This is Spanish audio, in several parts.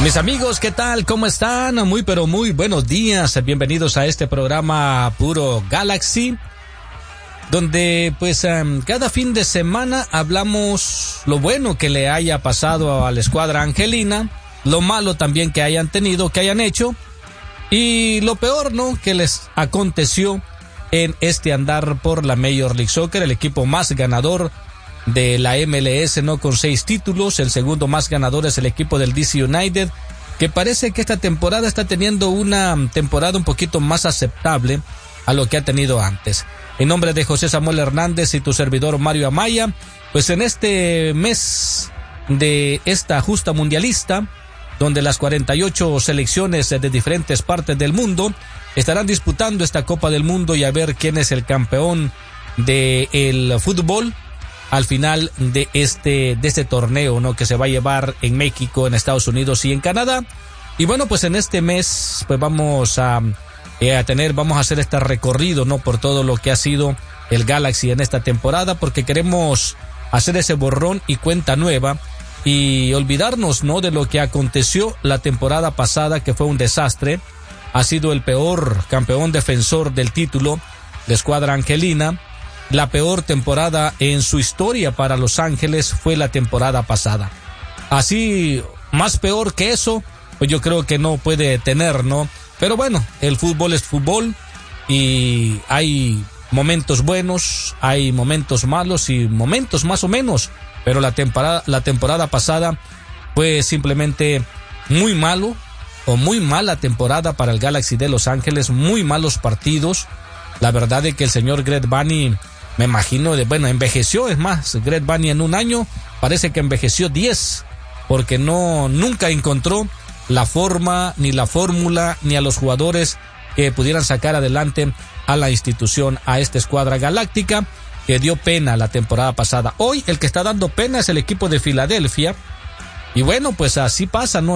Mis amigos, ¿qué tal? ¿Cómo están? Muy pero muy buenos días. Bienvenidos a este programa Puro Galaxy, donde pues cada fin de semana hablamos lo bueno que le haya pasado a la escuadra angelina, lo malo también que hayan tenido, que hayan hecho, y lo peor, ¿no?, que les aconteció en este andar por la Major League Soccer, el equipo más ganador de la MLS, ¿no?, con 6 títulos. El segundo más ganador es el equipo del DC United, que parece que esta temporada está teniendo una temporada un poquito más aceptable a lo que ha tenido antes. En nombre de José Samuel Hernández y tu servidor Mario Amaya, pues en este mes de esta justa mundialista, donde las 48 selecciones de diferentes partes del mundo estarán disputando esta Copa del Mundo y a ver quién es el campeón del fútbol al final de este torneo, ¿no?, que se va a llevar en México, en Estados Unidos y en Canadá. Y bueno, pues en este mes pues vamos a hacer este recorrido, ¿no?, por todo lo que ha sido el Galaxy en esta temporada, porque queremos hacer ese borrón y cuenta nueva y olvidarnos, ¿no?, de lo que aconteció la temporada pasada, que fue un desastre. Ha sido el peor campeón defensor del título, la escuadra angelina. La peor temporada en su historia para Los Ángeles fue la temporada pasada. Así, más peor que eso, pues yo creo que no puede tener, ¿no? Pero bueno, el fútbol es fútbol y hay momentos buenos, hay momentos malos y momentos más o menos. Pero la temporada pasada fue simplemente muy malo o muy mala temporada para el Galaxy de Los Ángeles, muy malos partidos. La verdad es que el señor Greg Vanney, me imagino, envejeció. Es más, Greg Vanney en un año parece que envejeció 10, porque nunca encontró la forma, ni la fórmula, ni a los jugadores que pudieran sacar adelante a la institución, a esta escuadra galáctica, que dio pena la temporada pasada. Hoy el que está dando pena es el equipo de Filadelfia, y bueno, pues así pasa, ¿no?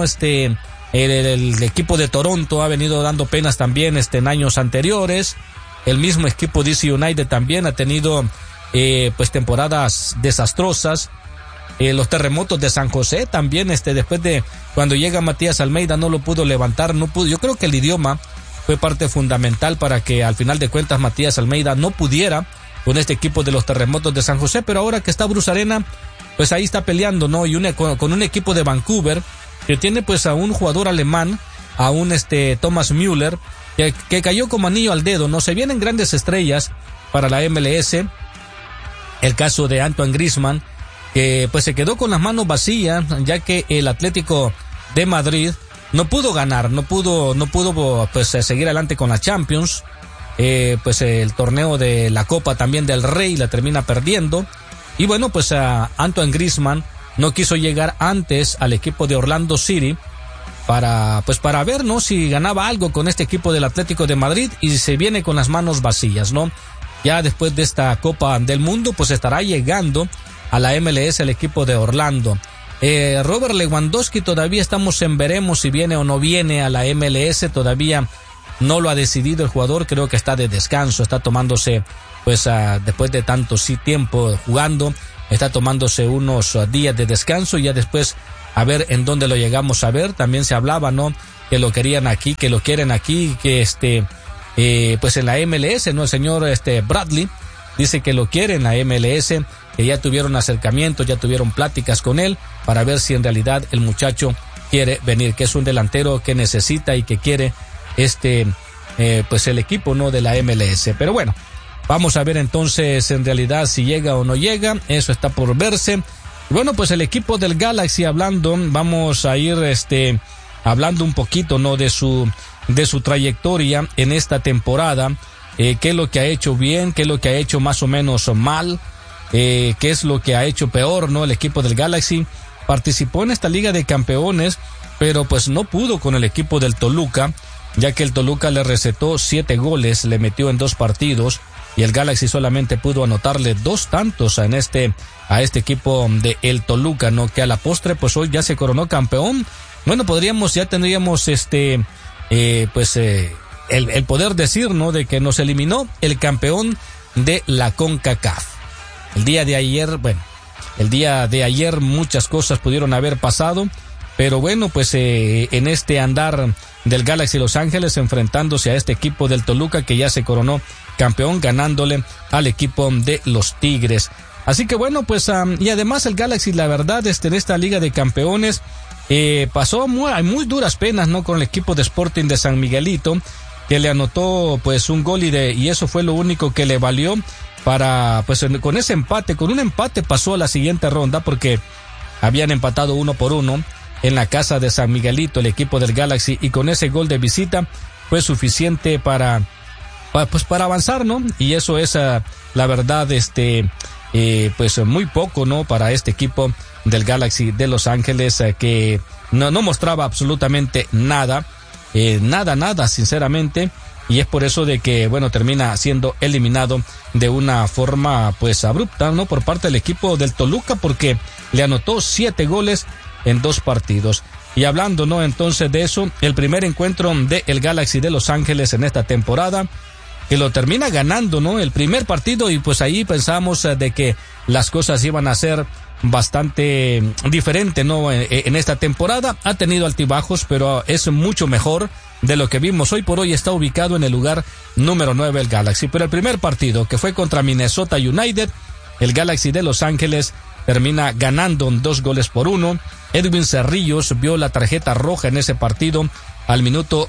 El equipo de Toronto ha venido dando penas también en años anteriores. El mismo equipo DC United también ha tenido pues temporadas desastrosas. Los terremotos de San José también, después de cuando llega Matías Almeida, no lo pudo levantar, no pudo. Yo creo que el idioma fue parte fundamental para que al final de cuentas Matías Almeida no pudiera con este equipo de los terremotos de San José. Pero ahora que está Bruce Arena, pues ahí está peleando, ¿no? Y con un equipo de Vancouver que tiene pues a un jugador alemán, a un Thomas Müller, que cayó como anillo al dedo, ¿no? Se vienen grandes estrellas para la MLS. El caso de Antoine Griezmann, que pues se quedó con las manos vacías, ya que el Atlético de Madrid no pudo ganar, no pudo pues seguir adelante con la Champions. Pues el torneo de la Copa también del Rey la termina perdiendo. Y bueno, pues Antoine Griezmann no quiso llegar antes al equipo de Orlando City para ver, ¿no?, si ganaba algo con este equipo del Atlético de Madrid, y se viene con las manos vacías, ¿no? Ya después de esta Copa del Mundo, pues estará llegando a la MLS el equipo de Orlando. Robert Lewandowski todavía estamos en veremos si viene o no viene a la MLS, todavía no lo ha decidido el jugador. Creo que está de descanso, está tomándose, pues después de tanto tiempo jugando, está tomándose unos días de descanso, y ya después a ver en dónde lo llegamos a ver. También se hablaba, ¿no?, que lo querían aquí, que lo quieren aquí, que pues en la MLS, ¿no? El señor Bradley dice que lo quiere en la MLS, que ya tuvieron acercamientos, ya tuvieron pláticas con él para ver si en realidad el muchacho quiere venir, que es un delantero que necesita y que quiere pues el equipo, ¿no?, de la MLS. Pero bueno, vamos a ver entonces en realidad si llega o no llega, eso está por verse. Bueno, pues el equipo del Galaxy vamos a ir hablando un poquito, ¿no?, de su trayectoria en esta temporada, qué es lo que ha hecho bien, qué es lo que ha hecho más o menos mal, qué es lo que ha hecho peor, ¿no? El equipo del Galaxy participó en esta Liga de Campeones, pero pues no pudo con el equipo del Toluca, ya que el Toluca le recetó 7 goles, le metió en 2 partidos, y el Galaxy solamente pudo anotarle 2 tantos a este equipo de el Toluca, ¿no? Que a la postre pues hoy ya se coronó campeón. Bueno, ya tendríamos el poder decir, ¿no?, de que nos eliminó el campeón de la CONCACAF. El día de ayer muchas cosas pudieron haber pasado, pero bueno, pues en este andar del Galaxy Los Ángeles enfrentándose a este equipo del Toluca que ya se coronó campeón ganándole al equipo de los Tigres. Así que bueno, pues y además el Galaxy, la verdad, en esta Liga de Campeones pasó a muy duras penas, ¿no? Con el equipo de Sporting de San Miguelito, que le anotó pues un gol y eso fue lo único que le valió para, pues con ese empate, con un empate pasó a la siguiente ronda porque habían empatado 1-1 en la casa de San Miguelito el equipo del Galaxy, y con ese gol de visita fue suficiente para avanzar, ¿no? Y eso es la verdad, pues muy poco, ¿no? Para este equipo del Galaxy de Los Ángeles, que no mostraba absolutamente nada, sinceramente, y es por eso de que, bueno, termina siendo eliminado de una forma, pues, abrupta, ¿no? Por parte del equipo del Toluca, porque le anotó 7 goles en 2 partidos. Y hablando, ¿no? Entonces de eso, el primer encuentro de el Galaxy de Los Ángeles en esta temporada, que lo termina ganando, ¿no? El primer partido, y pues ahí pensamos de que las cosas iban a ser bastante diferente, ¿no? En esta temporada ha tenido altibajos, pero es mucho mejor de lo que vimos. Hoy por hoy está ubicado en el lugar número 9 el Galaxy, pero el primer partido, que fue contra Minnesota United, el Galaxy de Los Ángeles termina ganando 2-1. Edwin Cerrillos vio la tarjeta roja en ese partido al minuto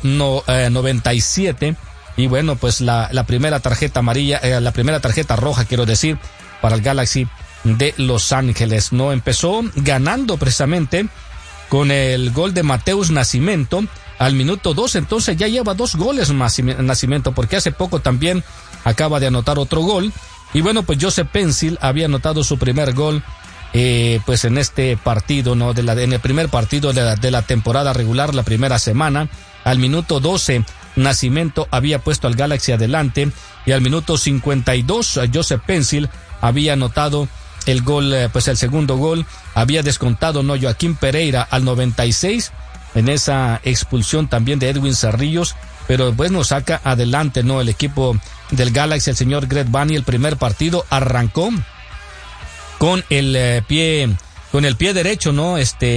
97, y bueno, pues la primera tarjeta amarilla, la primera tarjeta roja, quiero decir, para el Galaxy de Los Ángeles. No empezó ganando precisamente con el gol de Mateus Nascimento al minuto 2, entonces ya lleva 2 goles más Nascimento, porque hace poco también acaba de anotar otro gol. Y bueno, pues Joseph Pencil había anotado su primer gol pues en este partido, ¿no? En el primer partido de la temporada regular, la primera semana. Al minuto 12 Nascimento había puesto al Galaxy adelante, y al minuto 52 Joseph Pencil había anotado el gol, pues el segundo gol. Había descontado, ¿no? Joaquín Pereira al 96 en esa expulsión también de Edwin Cerrillos, pero bueno, saca adelante, ¿no? El equipo del Galaxy, el señor Greg Vanney. El primer partido arrancó con el pie derecho, ¿no?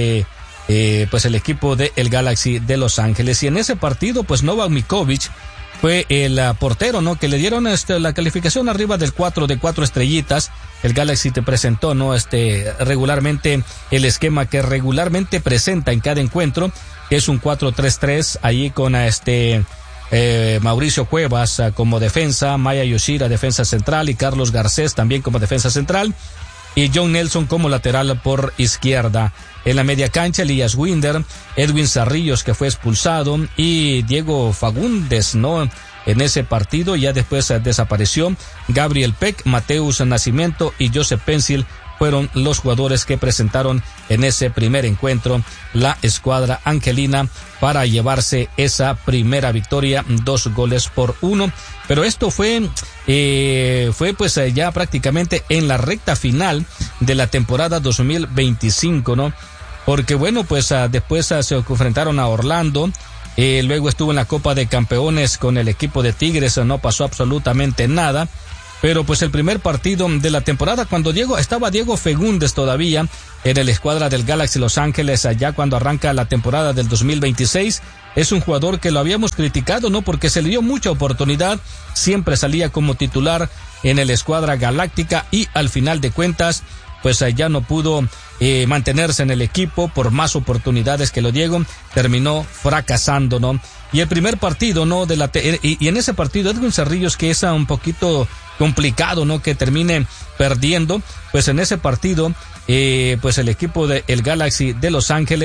Pues el equipo del Galaxy de Los Ángeles, y en ese partido pues Novak Mikovic fue el portero, ¿no? Que le dieron la calificación arriba del 4 de 4 estrellitas. El Galaxy te presentó, ¿no? Regularmente el esquema que regularmente presenta en cada encuentro, que es un 4-3-3, ahí con Mauricio Cuevas como defensa, Maya Yoshida defensa central, y Carlos Garcés también como defensa central, y John Nelson como lateral por izquierda. En la media cancha, Elías Winder, Edwin Cerrillos, que fue expulsado, y Diego Fagundes, ¿no? En ese partido ya después desapareció. Gabriel Peck, Mateus Nascimento y Joseph Pencil fueron los jugadores que presentaron en ese primer encuentro la escuadra angelina para llevarse esa primera victoria, 2-1. Pero esto fue pues ya prácticamente en la recta final de la temporada 2025, ¿no? Porque bueno, pues después se enfrentaron a Orlando, luego estuvo en la Copa de Campeones con el equipo de Tigres, no pasó absolutamente nada. Pero pues el primer partido de la temporada, cuando estaba Diego Fagundes todavía en el escuadra del Galaxy Los Ángeles, allá cuando arranca la temporada del 2026, es un jugador que lo habíamos criticado, ¿no? Porque se le dio mucha oportunidad, siempre salía como titular en el escuadra galáctica, y al final de cuentas, pues ya no pudo mantenerse en el equipo por más oportunidades que lo dieron, terminó fracasando, ¿no? Y el primer partido, ¿no? Y en ese partido Edwin Cerrillos, que es un poquito complicado, ¿no? Que termine perdiendo, pues en ese partido, pues el equipo del Galaxy de Los Ángeles